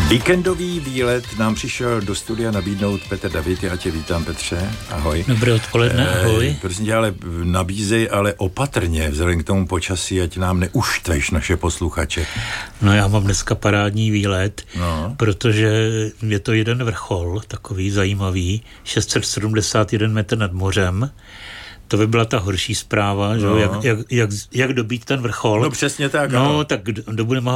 Víkendový výlet nám přišel do studia nabídnout Petr David. Já tě vítám, Petře. Ahoj. Dobré odpoledne, ahoj. Prosím tě, ale nabízej, ale opatrně, vzhledem k tomu počasí, ať nám neuštveš naše posluchače. No já mám dneska parádní výlet, protože je to jeden vrchol, takový zajímavý, 671 metr nad mořem. To by byla ta horší zpráva, že? Jak dobít ten vrchol. No přesně tak. No, tak dobudeme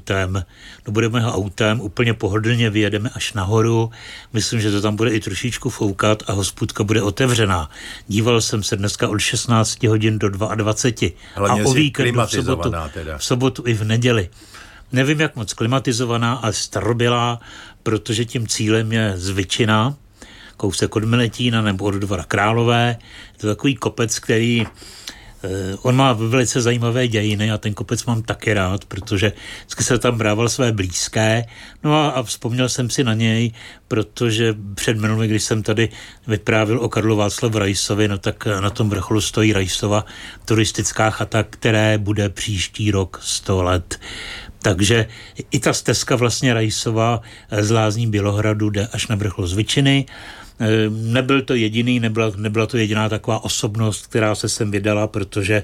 ho autem, úplně pohodlně vyjedeme až nahoru. Myslím, že to tam bude i trošičku foukat a hospůdka bude otevřená. Díval jsem se dneska od 16 hodin do 22. Hlavně a o víkendu v sobotu i v neděli. Nevím, jak moc klimatizovaná, ale starobylá, protože tím cílem je Zvyčina, kousek od Miletína nebo od Dvora Králové. Je to takový kopec, který on má velice zajímavé dějiny a ten kopec mám taky rád, protože vždycky se tam brával své blízké. No a vzpomněl jsem si na něj, protože před minulým, když jsem tady vyprávil o Karlu Václavu Raisovi, no tak na tom vrcholu stojí Raisova turistická chata, které bude příští rok 100 let. Takže i ta stezka vlastně Raisova z Lázní Bělohradu jde až na vrchol Zvyčiny. Nebyl to jediný, nebyla to jediná taková osobnost, která se sem vydala, protože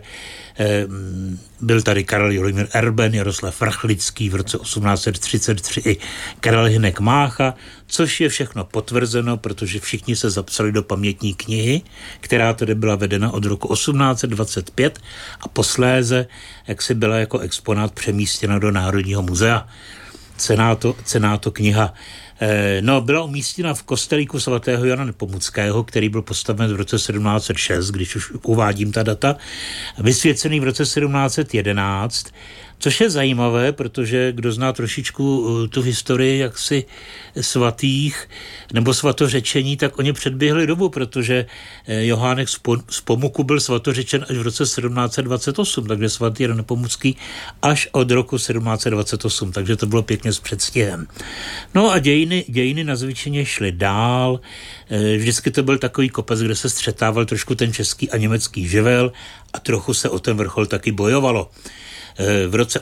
byl tady Karel Jolomír Erben, Jaroslav Vrchlický v roce 1833 i Karel Hynek Mácha, což je všechno potvrzeno, protože všichni se zapsali do pamětní knihy, která tedy byla vedena od roku 1825 a posléze, jak si byla jako exponát přemístěna do Národního muzea. Cená to kniha. Byla umístěna v kostelíku svatého Jana Nepomuckého, který byl postaven v roce 1706, když už uvádím ta data, vysvěcený v roce 1711, což je zajímavé, protože kdo zná trošičku tu historii jaksi svatých nebo svatořečení, tak oni předběhli dobu, protože Johánek z Pomuku byl svatořečen až v roce 1728, takže svatý Jan Nepomucký až od roku 1728, takže to bylo pěkně s předstihem. No a dějiny na Zvyčině šly dál, vždycky to byl takový kopec, kde se střetával trošku ten český a německý živel a trochu se o ten vrchol taky bojovalo. V roce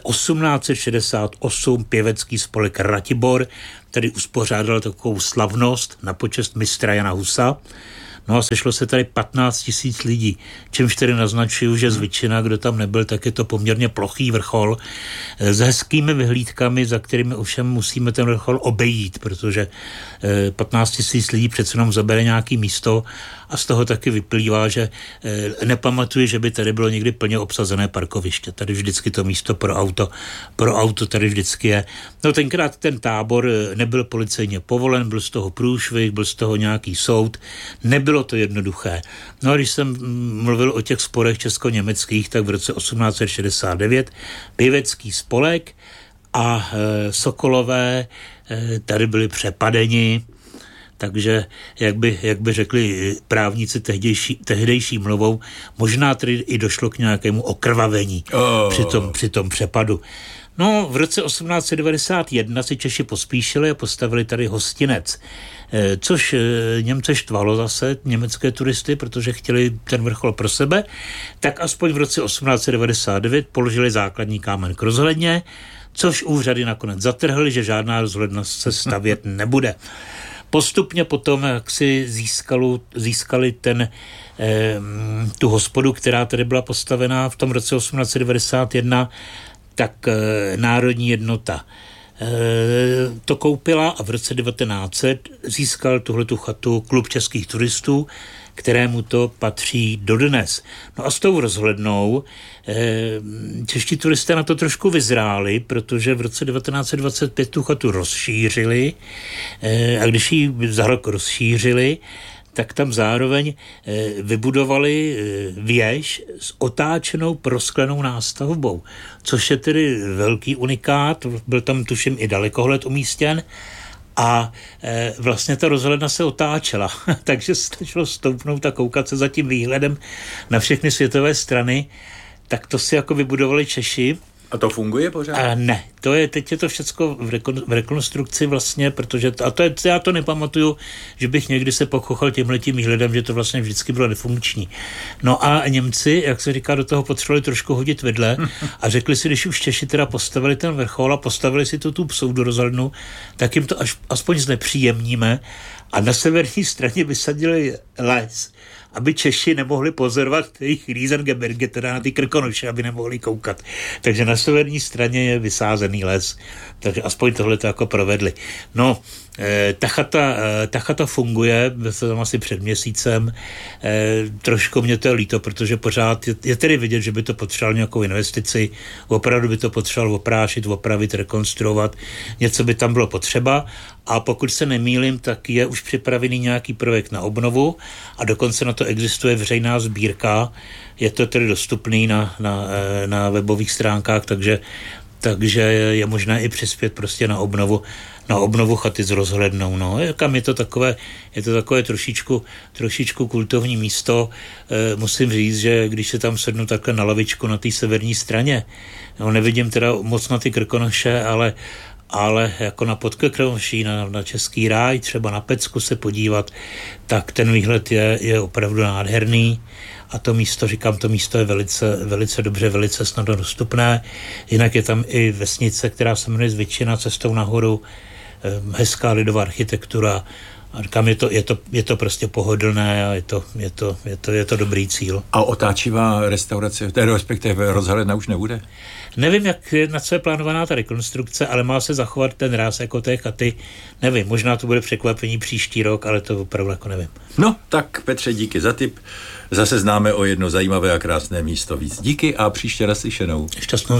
1868 pěvecký spolek Ratibor tady uspořádal takovou slavnost na počest mistra Jana Husa. No a sešlo se tady 15 000 lidí, čímž tedy naznačuju, že Zvyčina, kdo tam nebyl, tak je to poměrně plochý vrchol s hezkými vyhlídkami, za kterými ovšem musíme ten vrchol obejít, protože 15 000 lidí přece jenom zabere nějaký místo a z toho taky vyplývá, že nepamatuji, že by tady bylo někdy plně obsazené parkoviště. Tady vždycky to místo pro auto tady vždycky je. No tenkrát ten tábor nebyl policejně povolen, byl z toho průšvih, byl z toho nějaký soud, nebylo to jednoduché. No a když jsem mluvil o těch sporech česko-německých, tak v roce 1869 pěvecký spolek a Sokolové tady byli přepadeni, takže, jak by řekli právníci tehdejší mluvou, možná tedy i došlo k nějakému okrvavení při tom přepadu. No, v roce 1891 si Češi pospíšili a postavili tady hostinec, což Němce štvalo zase, německé turisty, protože chtěli ten vrchol pro sebe, tak aspoň v roce 1899 položili základní kámen k rozhledně, což úřady nakonec zatrhly, že žádná rozhledna se stavět nebude. Postupně potom, jak si získali tu hospodu, která tady byla postavená v tom roce 1891, tak Národní jednota to koupila a v roce 1900 získal tuhletu chatu Klub českých turistů, kterému to patří dodnes. No a s tou rozhlednou čeští turisté na to trošku vyzráli, protože v roce 1925 tu chatu rozšířili a když ji za rok rozšířili, tak tam zároveň vybudovali věž s otáčenou prosklenou nástavbou, což je tedy velký unikát, byl tam tuším i dalekohled umístěn a vlastně ta rozhledna se otáčela, takže stačilo stoupnout a koukat se za tím výhledem na všechny světové strany, tak to si jako vybudovali Češi A to funguje pořád? Ne, teď je to všecko v rekonstrukci vlastně, protože já to nepamatuju, že bych někdy se pokochal těmhletím výhledem, že to vlastně vždycky bylo nefunkční. No a Němci, jak se říká, do toho potřebovali trošku hodit vedle a řekli si, když už Češi teda postavili ten vrchol a postavili si tu pseudorozhlednu, tak jim to aspoň znepříjemníme a na severní straně vysadili les, aby Češi nemohli pozorovat jejich Riesengebirge, teda na ty Krkonoše, aby nemohli koukat. Takže na severní straně je vysázený les. Takže aspoň tohle to jako provedli. No, ta chata funguje, byl jsem tam asi před měsícem. Trošku mě to je líto, protože pořád je tedy vidět, že by to potřeboval nějakou investici. Opravdu by to potřeboval oprášit, opravit, rekonstruovat. Něco by tam bylo potřeba. A pokud se nemýlím, tak je už připravený nějaký projekt na obnovu a dokonce na to existuje veřejná sbírka. Je to tedy dostupný na webových stránkách, takže je možné i přispět prostě na obnovu chaty s rozhlednou. No, kam je to takové trošičku kultovní místo. Musím říct, že když se tam sednu takhle na lavičku na té severní straně, no, nevidím teda moc na ty Krkonoše, ale jako na Podkrkonoší, na Český ráj, třeba na Pecku se podívat, tak ten výhled je opravdu nádherný. A to místo je velice dobře, velice snadno dostupné. Jinak je tam i vesnice, která se jmenuje Zvyčina, cestou nahoru, hezká lidová architektura. A říkám, je to prostě pohodlné a je to dobrý cíl. A otáčivá restaurace, respektive rozhledna už nebude? Nevím, na co je plánovaná ta rekonstrukce, ale má se zachovat ten ráz jako té chaty. Nevím, možná to bude překvapení příští rok, ale to opravdu jako nevím. No, tak Petře, díky za tip. Zase známe o jedno zajímavé a krásné místo víc. Díky a příště naslyšenou. Šťastnou